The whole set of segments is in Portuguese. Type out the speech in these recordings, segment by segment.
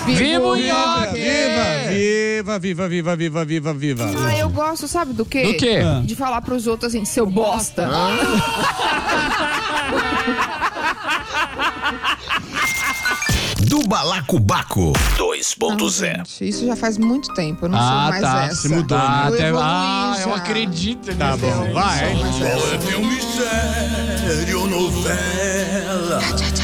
Viva o nhoque! Viva! Ah, eu gosto, sabe do quê? Do quê? De falar pros outros assim, seu bosta. Do Balacobaco Não, 2.0. gente, isso já faz muito tempo, eu não sou mais essa. se mudou, né? Eu evoluí eu já. acredito nisso. Tá bom, vai. Qual é filme sério, novela?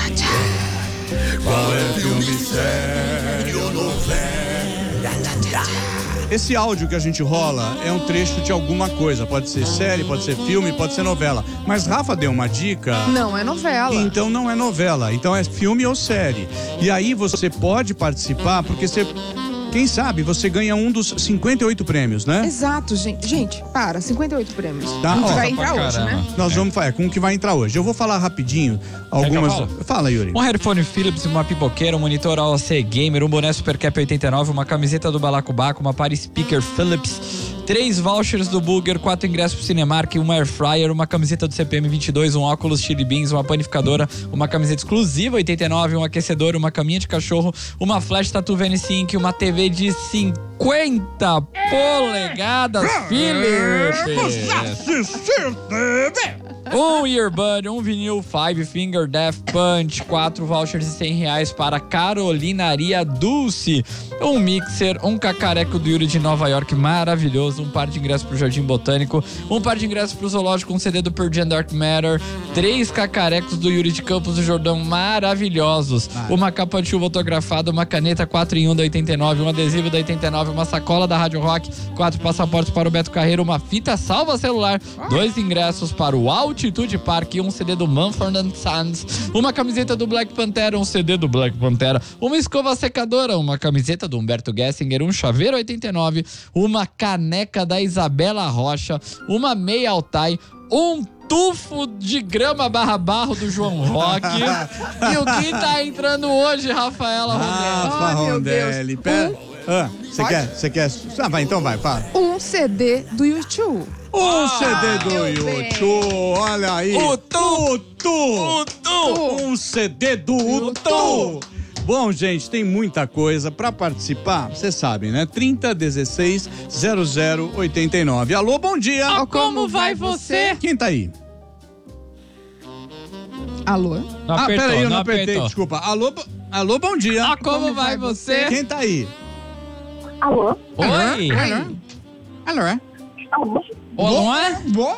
Qual é filme sério, novela? Esse áudio que a gente rola é um trecho de alguma coisa. Pode ser série, pode ser filme, pode ser novela. Mas Rafa deu uma dica. Não, é novela. Então não é novela, então é filme ou série. E aí você pode participar, porque você, quem sabe, você ganha um dos 58 prêmios, né? Exato, gente. Gente, 58 prêmios. Tá, A gente ó. vai entrar Pra hoje, caramba. né? Nós vamos falar com o que vai entrar hoje. Eu vou falar rapidinho algumas. Quer que eu Fala, Yuri. Um headphone Philips, uma pipoqueira, um monitor AOC Gamer, um boné Supercap 89, uma camiseta do Balacobaco, uma Party Speaker Philips, 3 vouchers do Burger, 4 ingressos pro Cinemark, uma Air Fryer, uma camiseta do CPM 22, um óculos Chili Beans, uma panificadora, uma camiseta exclusiva 89, um aquecedor, uma caminha de cachorro, uma flash Tattoo VN5, uma TV de 50 polegadas Philips. Um earbud, um vinil Five Finger Death Punch, 4 vouchers de R$100 para Carolinaria Dulce, um mixer, um cacareco do Yuri de Nova York maravilhoso, um par de ingressos pro Jardim Botânico, um par de ingressos pro Zoológico, um CD do Pearl Jam Dark Matter, 3 cacarecos do Yuri de Campos do Jordão maravilhosos, uma capa de chuva autografada, uma caneta 4 em 1 da 89, um adesivo da 89, uma sacola da Rádio Rock, 4 passaportes para o Beto Carreiro, uma fita salva celular, 2 ingressos para o Altitude Park, um CD do Mumford & Sons, uma camiseta do Black Pantera, um CD do Black Pantera, uma escova secadora, uma camiseta do Humberto Gessinger, um chaveiro 89, uma caneca da Isabela Rocha, uma meia Altai, um tufo de grama barro do João Roque. E o que tá entrando hoje, Rafaela Rondelli? Rafa Ai, meu Rondelli. Deus. Pera. Você quer? Ah, vai, então vai, fala. Um CD do YouTube. Um CD do meu bem. YouTube, olha aí. Um CD do YouTube. Bom, gente, tem muita coisa pra participar. Você sabe, né? 3016-0089. Alô, bom dia. Como vai você? Quem tá aí? Alô? Não apertou, peraí, eu não apertou. apertei, desculpa. Alô, bom dia. Como vai você? Quem tá aí? Alô? Oi. Alô? Olá?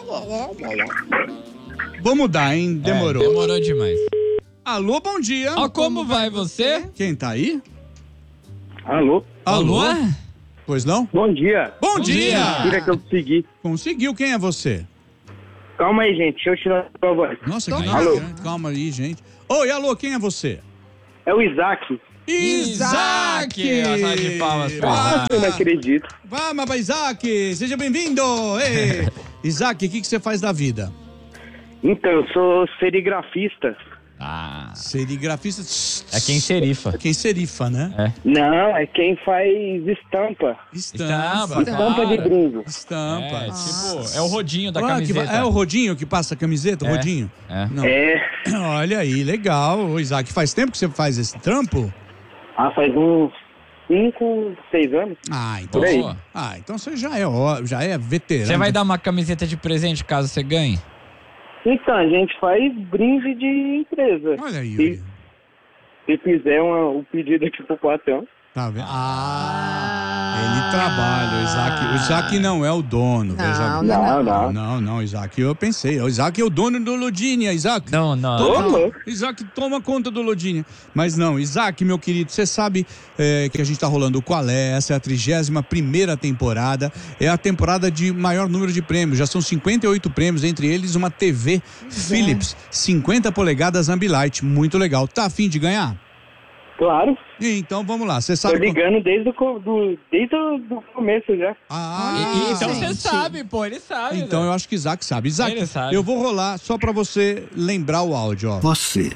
Vou mudar, hein? Demorou. Demorou demais. Alô, bom dia. Como vai você? Quem tá aí? Alô? Alô? Pois não? Bom dia. Bom dia. Mentira que eu consegui. Conseguiu, quem é você? Calma aí, gente. Deixa eu tirar a voz. Nossa, que Alô? calma aí, gente. Oi, alô, quem é você? É o Isaac. Isaac! Uma salva de palmas pro Ah, Isaac. eu não acredito. Vamos, Isaac, seja bem-vindo. Ei. Isaac, o que você faz da vida? Então, eu sou serigrafista. Ah, Serigrafista. é quem serifa. Quem serifa, né? Não, é quem faz estampa. Estampa. Estampa de brinco. Estampa. É, tipo, é o rodinho da Ah, camiseta. é o rodinho que passa a camiseta? O É. rodinho? É. Não. É. Olha aí, legal. Ô, Isaac, faz tempo que você faz esse trampo? Faz uns 5, 6 anos. Ah, então. Por aí. Boa. Então você já é veterano. Você vai dar uma camiseta de presente caso você ganhe? Então, a gente faz brinde de empresa. Olha aí, Yuri. Se fizer o pedido aqui pro patrão. Tá vendo? Ele trabalha, o Isaac. O Isaac não é o dono. veja bem. Não, Isaac, eu pensei. O Isaac é o dono do Lodinia, Isaac. Não. Isaac toma conta do Lodinia. Mas não, Isaac, meu querido, você sabe que a gente tá rolando o Qual é? Essa é a 31ª temporada. É a temporada de maior número de prêmios. Já são 58 prêmios, entre eles uma TV Philips, 50 polegadas Ambilight. Muito legal. Tá a fim de ganhar? Claro. Então vamos lá. Você Tô sabe. ligando desde o começo já. Então você gente. sabe, pô, ele sabe. Então né? eu acho que Isaac sabe. Isaac, Ele sabe. eu vou rolar só pra você lembrar o áudio, ó. Você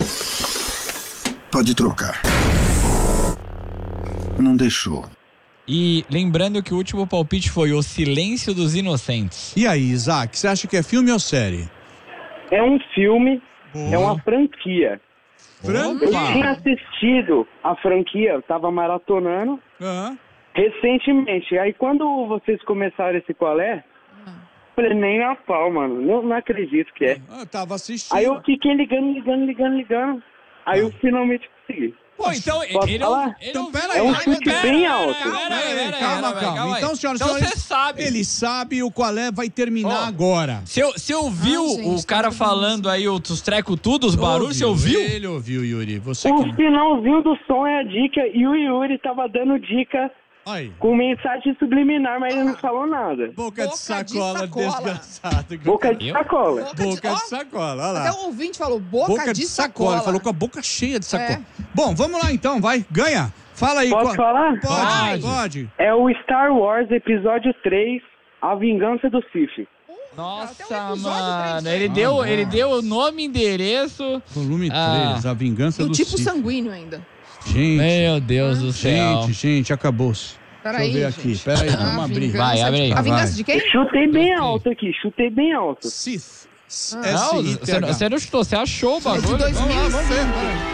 pode trocar. Não deixou. E lembrando que o último palpite foi O Silêncio dos Inocentes. E aí, Isaac, você acha que é filme ou série? É um filme, Boa. é uma franquia. Eu tinha assistido a franquia, eu tava maratonando recentemente. Aí quando vocês começaram esse qual é, falei, nem a pau, mano. Não acredito que é. Eu tava assistindo. Aí eu fiquei ligando. Aí eu finalmente consegui. Pô, então Posso ele falar? Então, pera É aí. um chute bem alto. Calma. Então, senhoras e Então senhores, você sabe. ele sabe o qual é, vai terminar agora. Você ouviu gente, o cara tá falando aí os trecos tudo, os barulhos, você ouviu? Ele ouviu, Yuri. Você O que... finalzinho do som é a dica e o Yuri tava dando dica Aí. com mensagem subliminar, mas ele não falou nada. Boca de sacola, sacola. desgraçado. Boca de sacola. Boca de sacola, olha lá. Até o ouvinte falou boca de sacola. sacola. Falou com a boca cheia de sacola. Bom, vamos lá então, vai. Ganha. Fala aí. Posso falar? Pode. É o Star Wars Episódio 3, A Vingança do Sith. Nossa, Até o episódio mano. 3. Ele deu o nome e endereço. Volume 3, A Vingança E o do tipo Sith. sanguíneo ainda. Gente, Meu Deus do céu. gente, acabou-se. Peraí, Deixa eu ver aqui. gente. Peraí, A vamos abrir. vingança Vai, abre aí. A vingança Vai. de quem? Chutei bem alto aqui, chutei bem alto. Sith. Não, você não chutou, você achou o É de bagulho. 2005. Vamos ver.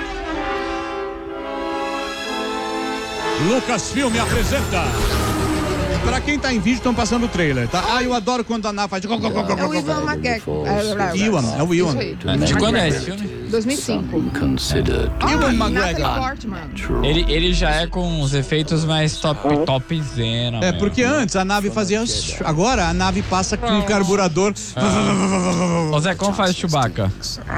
Lucasfilm apresenta. Pra quem tá em vídeo, estão passando o trailer, tá? Ah, eu adoro quando a Ná faz... É o Ivan McGregor. É o Ewan. De quando é esse filme? 2005. Ewan Natalie McGregor. Portman. Ele já é com os efeitos mais topzena. É, meu. porque antes a nave fazia... Agora a nave passa com um carburador. Ô Zé, como faz Chewbacca?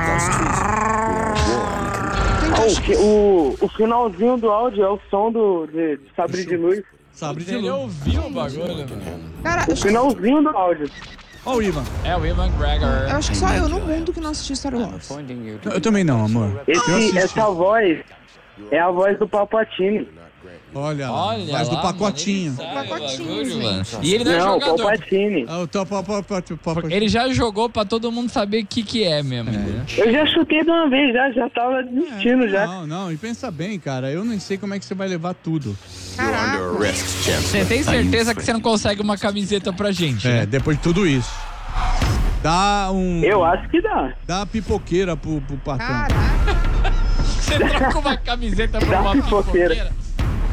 O finalzinho do áudio é o som de Sabre de Luz. Sabre de Ele luz. ouviu o bagulho, mano. Cara, O finalzinho do áudio. Ó o Ivan. É o Ivan McGregor. eu acho que só eu no mundo que não assisti Star Wars. Eu também não, amor. Eu assisti. Essa voz é a voz do Palpatine. Olha lá. Olha Faz do lá, pacotinho. mano, ele sabe o Pacotinho, bagulho, gente. mano. E ele não é Não, jogador. Palpatine. Ah, o pacotinho. Ele já jogou pra todo mundo saber o que é mesmo. Eu já chutei de uma vez, já tava desistindo já. Não, e pensa bem, cara. Eu nem sei como é que você vai levar tudo. Caraca. Você tem certeza que você não consegue uma camiseta pra gente, É, né? depois de tudo isso. Dá um... Eu acho que dá. Dá a pipoqueira pro patrão. Caraca. Você troca uma camiseta pra Dá uma pipoqueira. pipoqueira.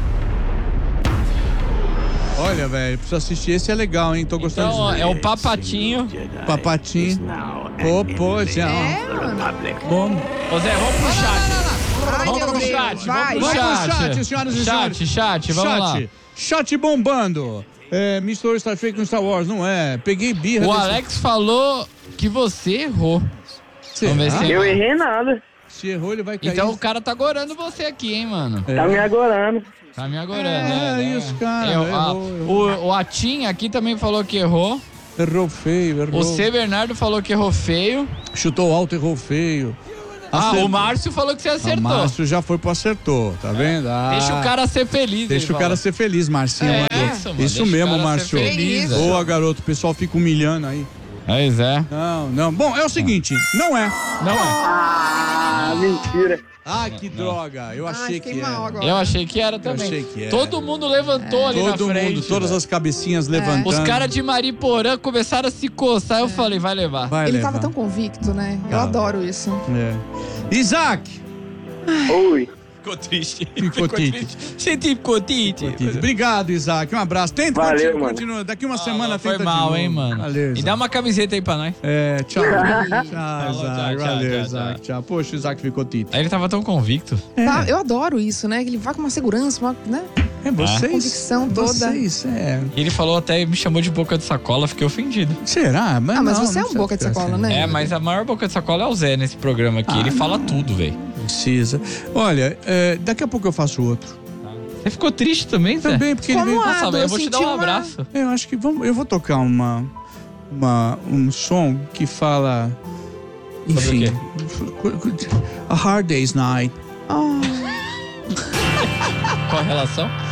Olha, velho, preciso assistir. Esse é legal, hein? Tô gostando Então, ó, disso. é o Papatinho. Papatinho. Pô, tchau. É, mano. Bom. Ô Zé, vamos pro chat. Ai, Vamos meu pro Deus. chat, Vai. vamos pro Vamos chat. pro chat, senhoras e senhores. Chat, vamos lá. Chat bombando. Misturou Star Trek com Star Wars, não é? Peguei birra. O desse- Alex falou que você errou. Será? Vamos ver se Eu errei nada. Se errou, ele vai cair. Então o cara tá gorando você aqui, hein, mano. Tá me agorando. Tá me agorando, É, isso, cara, errou. O Atim aqui também falou que errou. Errou feio, errou. O C. Bernardo falou que errou feio. Chutou alto, errou feio. O Márcio falou que você O acertou. Márcio já foi pro acertou, tá vendo? Deixa o cara ser feliz. Deixa ele o cara falou. ser feliz, Marcinho. É mandou. isso, mano. Isso Deixa o mesmo, cara Márcio. ser feliz, velho. Boa, garoto. O pessoal fica humilhando aí. Pois é. Não. Bom, é o seguinte, não é. Não é. Ah, mentira. Ah, que droga. Eu achei fiquei que mal era. agora. Eu achei que era também. achei que era. Todo mundo levantou ali na Todo frente. mundo, todas velho. as cabecinhas levantando. Os caras de Mariporã começaram a se coçar. Eu falei, vai levar. Vai Ele levar. tava tão convicto, né? Eu Tá. adoro isso. É. Isaac! Oi. Ficou triste. Ficou triste. Você ficou triste. Obrigado, Isaac. Um abraço. Tenta, Valeu, mano. continua. Daqui uma semana Foi tenta mal, de novo. hein, mano. Valeu, E Isaac. dá uma camiseta aí pra nós. Tchau. Tchau, tchau, Isaac. tchau, Valeu, tchau, Isaac. Tchau. Poxa, o Isaac ficou tito. Aí ele tava tão convicto. Tá, eu adoro isso, né? Que ele vai com uma segurança, uma, né? Vocês. Convicção toda. Vocês, E ele falou até, me chamou de boca de sacola, fiquei ofendido. Será? Mas não, você é não um boca de precisa sacola, ficar né? É, mas a maior boca de sacola é o Zé nesse programa aqui. Ele fala tudo, velho. Precisa. Olha, daqui a pouco eu faço outro. Você ficou triste também, Zé? Também, porque ele Como veio. é? Nossa, velho, eu vou te dar senti um uma- abraço. Eu acho que eu vou tocar um som que fala. Sobre Enfim. A Hard Day's Night. Oh. Qual a relação?